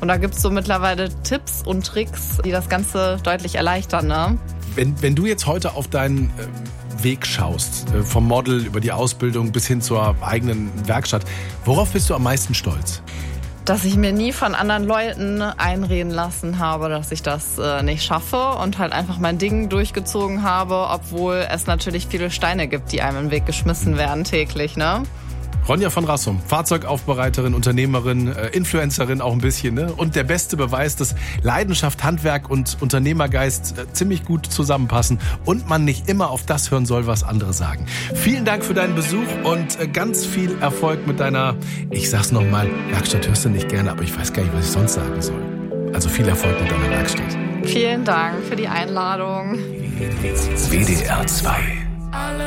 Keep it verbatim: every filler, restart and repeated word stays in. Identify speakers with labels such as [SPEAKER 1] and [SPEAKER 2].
[SPEAKER 1] Und da gibt es so mittlerweile Tipps und Tricks, die das Ganze deutlich erleichtern, ne?
[SPEAKER 2] Wenn, wenn du jetzt heute auf deinen äh, Weg schaust, äh, vom Model über die Ausbildung bis hin zur eigenen Werkstatt, worauf bist du am meisten stolz?
[SPEAKER 1] Dass ich mir nie von anderen Leuten einreden lassen habe, dass ich das äh, nicht schaffe und halt einfach mein Ding durchgezogen habe, obwohl es natürlich viele Steine gibt, die einem in den Weg geschmissen werden täglich, ne?
[SPEAKER 2] Ronja von Rassum, Fahrzeugaufbereiterin, Unternehmerin, äh, Influencerin auch ein bisschen, ne? Und der beste Beweis, dass Leidenschaft, Handwerk und Unternehmergeist äh, ziemlich gut zusammenpassen und man nicht immer auf das hören soll, was andere sagen. Vielen Dank für deinen Besuch und äh, ganz viel Erfolg mit deiner, ich sag's nochmal, Werkstatt hörst du nicht gerne, aber ich weiß gar nicht, was ich sonst sagen soll. Also viel Erfolg mit deiner Werkstatt.
[SPEAKER 1] Vielen Dank für die Einladung.
[SPEAKER 3] W D R zwei